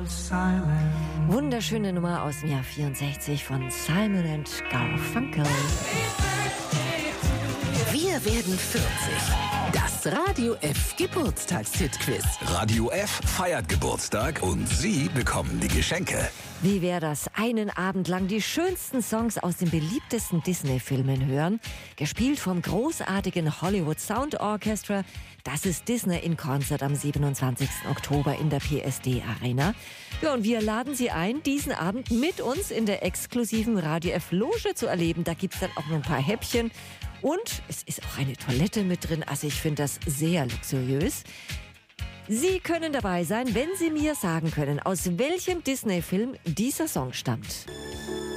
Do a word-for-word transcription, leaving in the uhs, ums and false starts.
Wunderschöne Nummer aus dem Jahr vierundsechzig von Simon and Garfunkel. Wir werden vierzig. Das Radio F Geburtstagshit-Quiz. Radio F feiert Geburtstag und Sie bekommen die Geschenke. Wie wäre das? Einen Abend lang die schönsten Songs aus den beliebtesten Disney-Filmen hören. Gespielt vom großartigen Hollywood Sound Orchestra. Das ist Disney in Konzert am siebenundzwanzigsten Oktober in der P S D Arena. Ja, und wir laden Sie ein, diesen Abend mit uns in der exklusiven Radio F Loge zu erleben. Da gibt's dann auch noch ein paar Häppchen. Und es ist auch eine Toilette mit drin. Also ich finde das sehr luxuriös. Sie können dabei sein, wenn Sie mir sagen können, aus welchem Disney-Film dieser Song stammt.